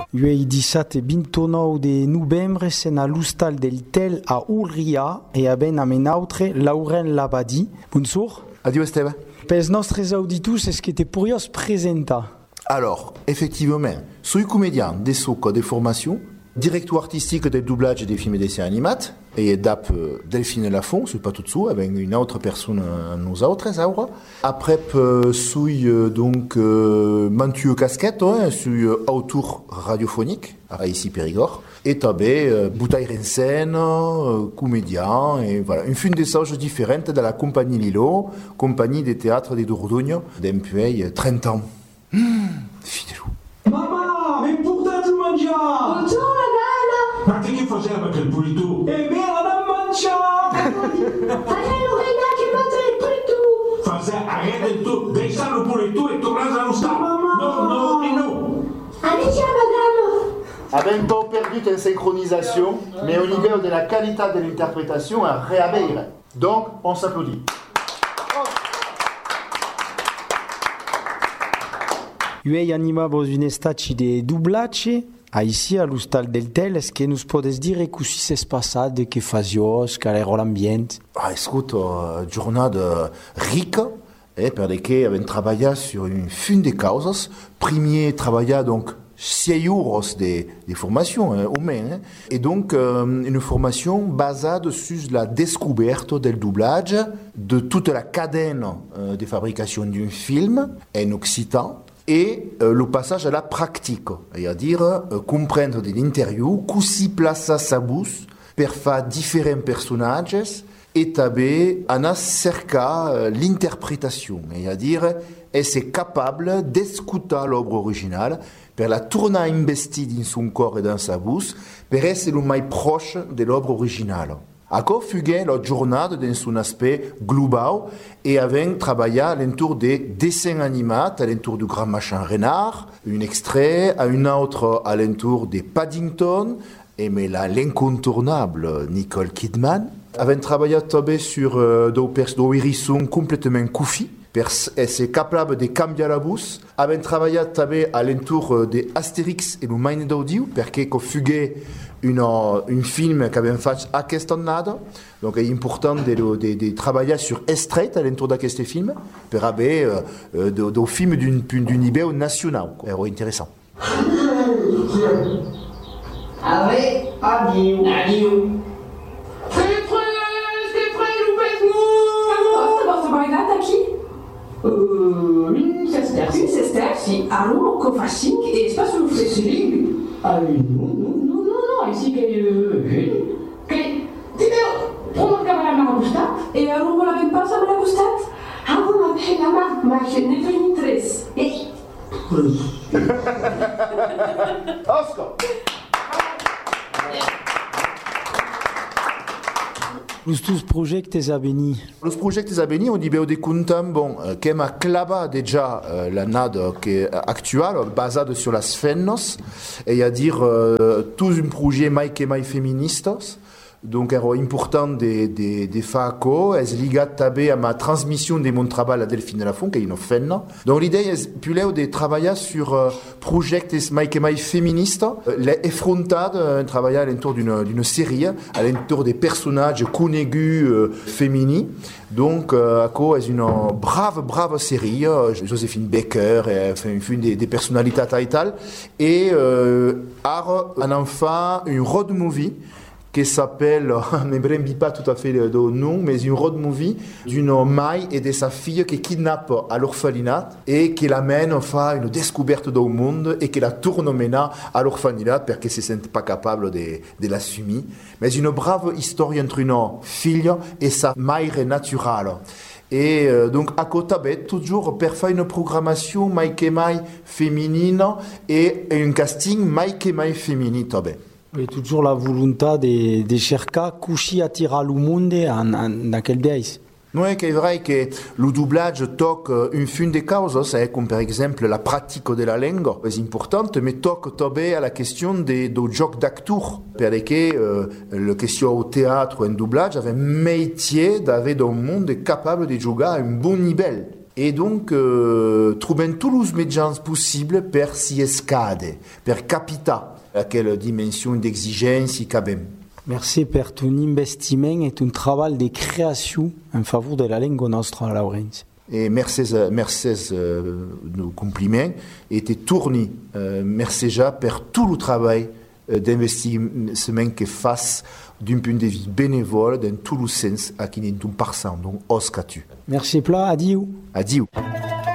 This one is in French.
Il 17 e 29 de novembre c'est à l'Hostal del Tel à Urria et a ben amenautre Lauren Labadie. Bonjour. Adieu Esteve. Per els nostres auditors est-ce que te pourrios presentar? Alors, effectivement, soy comédien des socs de formation, directeur artistique des doublages des films et dessins animés, et d'ap Delphine Lafont, c'est pas tout ça, avec une autre personne, nous autres, aura. Après, soy donc mantueux casquette, suis auteur radiophonique, à ici Périgord, et tabé bouteille en scène, comédien, et voilà, une fin de choses différentes de la compagnie Lilo, compagnie des théâtres de Dordogne, depuis 30 ans. Fidèle. Mamma, mi portate il mangiare! Buongiorno Adana! Ma te che faceva quel pulito? È vero da mangiare! Fratello Reina che mangia il pulito! Fazè, arrête tu, deixa il pulito e tornare allo stato! No, e no! Allez, madame! Avendo perdu en synchronisation, mais au niveau de la qualité de l'interprétation, à réabéir. Donc, on s'applaudit. Io animavo une staci de dublage ici à l'Hostal del Tel. Est-ce que nous podes dire così s'è passat, che fazios, qual era l'ambient? Escuta, giornata ricca, perché abbiamo lavorato sur une fin de causas. Premier travailla donc 6 euros de formation humaine, et donc une formation basée sur la découverte du doublage de toute la cadenne de fabrication d'un film en occitan. Et le passage à la pratique, c'est-à-dire comprendre de l'interview, così placer sa bouche per faire différents personnages et taber à cercar l'interprétation, c'est-à-dire être capable d'écouter l'œuvre originale, per la tourner investie dans son corps et dans sa bouche, per être le plus proche de l'œuvre originale. Ako fugge la giornata dans son aspect global et avons travaillé à l'entour des dessins animés, à l'entour du Grand Machin Renard, un extrait, à une autre à l'entour des Paddington, et mais l'incontournable Nicole Kidman. Avons travaillé sur des hérissons complètement coufis, c'est capable de changer la bouche. Avons travaillé à l'entour des Astérix et le Mine d'Audio, parce que fugge un film qu'avons fait à cette année. Donc c'est important de travailler sur Estrait à l'entour de ce film pour avoir des films d'un niveau national. C'est intéressant. Allez, adieu! Adieu! Une sesterci, allora che fa sì e sta sul flessing. No, sì che ti devo prendere camera ma gusta e allora la passa me la gustat. Allora bella ma che ne fai interesse. Oscar. Los projectes a venir. Los projectes a venir, on dit de contam, bon, qui m'a clava déjà l'année qui est actuelle, basée sur las fennos, et à dire tous un projet mai féministes. Donc, c'est important de faire quoi, est lié à ma transmission de mon travail à Delphine Lafont, qui est une femme. Donc, l'idée est plus de travailler sur projets mai féministes, effronter un travail à l'entour d'une série, à l'entour des personnages connus féminins. Donc, est une brave série, Joséphine Baker, une des personnalités totales, et un enfant, une road movie, qui s'appelle, je ne me rappelle pas tout à fait le nom, mais une road movie d'une mère et de sa fille qui kidnappe à l'orphelinat et qui l'amène à faire une découverte du monde et qui la tourne maintenant à l'orphelinat parce qu'elle ne se sent pas capable de l'assumer. Mais une brave histoire entre une fille et sa mère naturelle. Et donc, à côté, toujours pour faire une programmation mai féminine et un casting mai féminin. Et toujours la volonté de chercher coucher attirer le monde dans quel pays. Oui, c'est vrai que le doublage toque une fin de causes, comme par exemple la pratique de la langue, c'est importante, mais toque aussi à la question des jeux d'acteurs. Parce que la question au théâtre ou en doublage avait un métier d'avoir un monde capable de jouer à un bon niveau. Et donc, trouver tous les médias possibles per si escade, per capita, à quelle dimension d'exigence cabem. Merci per ton investiment et ton travail de création en faveur de la langue nostra, Laurence. Et merci nos compliments et te tourni merci ja per tout le travail d'investissement que fasse d'un point de vue bénévole dans tout le sens à qui n'est pas donc oscatu. Merci plat, adieu. Adieu.